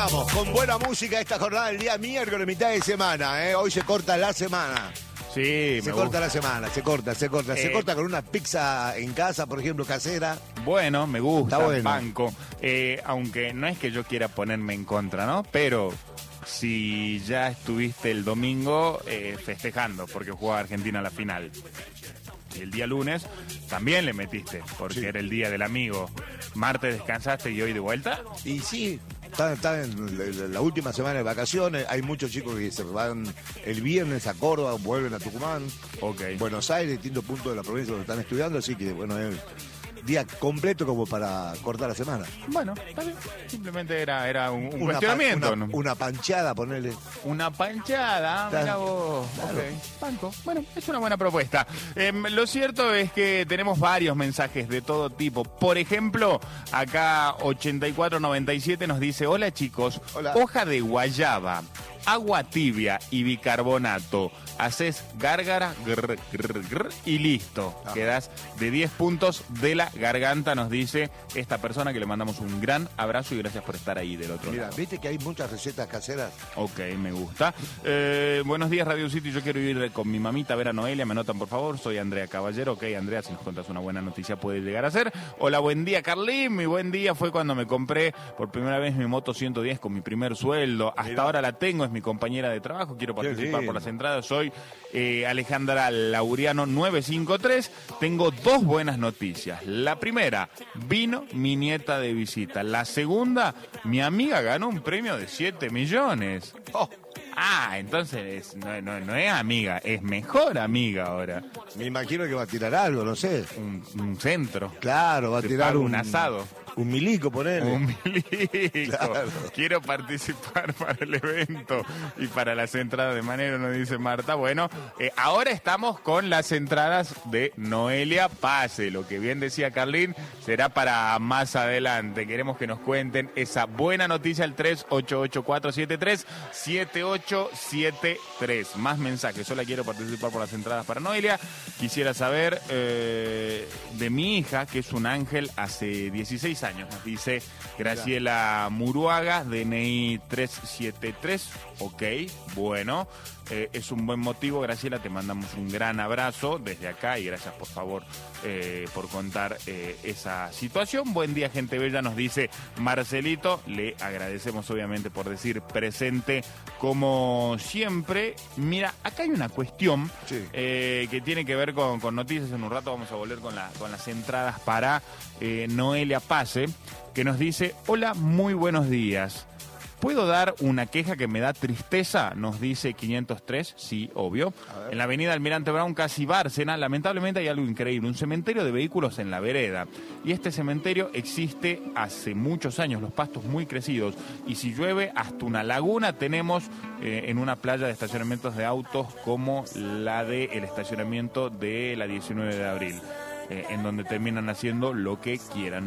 Vamos, con buena música esta jornada del día miércoles, mitad de semana, ¿eh? Hoy se corta la semana. Sí, se corta la semana, se corta. Se corta con una pizza en casa, por ejemplo, casera. Bueno, me gusta, Está bueno. banco. Aunque no es que yo quiera ponerme en contra, ¿no? Pero si ya estuviste el domingo festejando porque jugaba Argentina la final. Y el día lunes también le metiste, porque era el día del amigo. Martes descansaste y hoy de vuelta. Y sí, está en la última semana de vacaciones. Hay muchos chicos que se van el viernes a Córdoba, vuelven a Tucumán, Buenos Aires, distintos puntos de la provincia donde están estudiando. Así que, bueno, es día completo como para cortar la semana. Bueno, está bien. Simplemente era un cuestionamiento. Una panchada, ponerle. Una panchada, mira vos. Claro. Okay. Banco. Bueno, es una buena propuesta. Lo cierto es que tenemos varios mensajes de todo tipo. Por ejemplo, acá 8497 nos dice: hola chicos, Hola. Hoja de guayaba, agua tibia y bicarbonato. Haces gárgara, grr, grr, grr, y listo. Ajá. Quedás de 10 puntos de la garganta, nos dice esta persona, que le mandamos un gran abrazo y gracias por estar ahí del otro Mira, lado. ¿viste que hay muchas recetas caseras? Ok, me gusta. Buenos días, Radio City. Yo quiero ir con mi mamita a ver a Noelia. Me anotan, por favor. Soy Andrea Caballero. Ok, Andrea, si nos contás una buena noticia puede llegar a ser. Hola, buen día, Carlín. Mi buen día fue cuando me compré por primera vez mi moto 110 con mi primer sueldo. Hasta ahora la tengo, es mi compañera de trabajo. Quiero participar por las entradas. Soy Alejandra Lauriano 953. Tengo dos buenas noticias. La primera, vino mi nieta de visita. La segunda, mi amiga ganó un premio de 7 millones. Oh, Entonces no es amiga, es mejor amiga ahora. me imagino que va a tirar algo, no sé. Un centro. Claro, va a Te tirar pago un asado. Un milico, ponele. Un milico. Claro. Quiero participar para el evento y para las entradas de Manero, nos dice Marta. Bueno, ahora estamos con las entradas de Noelia Pase. Lo que bien decía Carlín será para más adelante. Queremos que nos cuenten esa buena noticia al 3884737873. Más mensajes. Sola quiero participar por las entradas para Noelia. Quisiera saber de mi hija, que es un ángel hace 16 años, nos dice Graciela Muruaga, DNI 373. Ok, bueno, es un buen motivo. Graciela, te mandamos un gran abrazo desde acá y gracias por favor por contar esa situación. Buen día, gente bella, nos dice Marcelito. Le agradecemos obviamente por decir presente como siempre. Mira, acá hay una cuestión que tiene que ver con noticias. En un rato vamos a volver con las entradas para Noelia Pase, que nos dice: hola, muy buenos días. ¿Puedo dar una queja que me da tristeza? Nos dice 503, sí, obvio. En la avenida Almirante Brown, casi Bárcena, lamentablemente hay algo increíble, un cementerio de vehículos en la vereda. Y este cementerio existe hace muchos años, los pastos muy crecidos. Y si llueve, hasta una laguna tenemos en una playa de estacionamientos de autos como la del estacionamiento de la 19 de abril, en donde terminan haciendo lo que quieran.